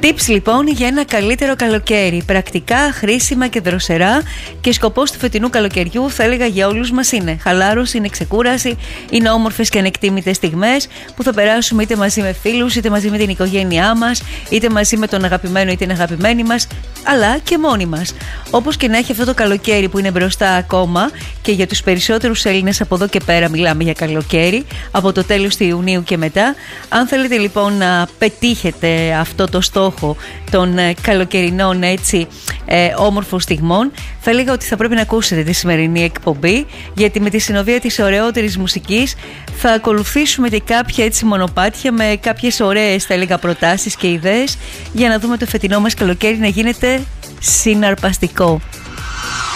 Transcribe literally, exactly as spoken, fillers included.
Tips λοιπόν για ένα καλύτερο καλοκαίρι. Πρακτικά, χρήσιμα και δροσερά. Και σκοπός του φετινού καλοκαιριού, θα έλεγα για όλους μας, είναι χαλάρωση, είναι ξεκούραση, είναι όμορφες και ανεκτήμητες στιγμές που θα περάσουμε είτε μαζί με φίλους, είτε μαζί με την οικογένειά μας, είτε μαζί με τον αγαπημένο ή την αγαπημένη μας, αλλά και μόνοι μας. Όπως και να έχει αυτό το καλοκαίρι που είναι μπροστά ακόμα, και για τους περισσότερους Έλληνες από εδώ και πέρα μιλάμε για καλοκαίρι, από το τέλος του Ιουνίου και μετά. Αν θέλετε λοιπόν να πετύχετε αυτό το στόχο των ε, καλοκαιρινών έτσι ε, όμορφων στιγμών, θα έλεγα ότι θα πρέπει να ακούσετε τη σημερινή εκπομπή, γιατί με τη συνοδεία της ωραιότερης μουσικής θα ακολουθήσουμε και κάποια έτσι μονοπάτια με κάποιες ωραίες, θα έλεγα, προτάσεις και ιδέες για να δούμε το φετινό μας καλοκαίρι να γίνεται συναρπαστικό.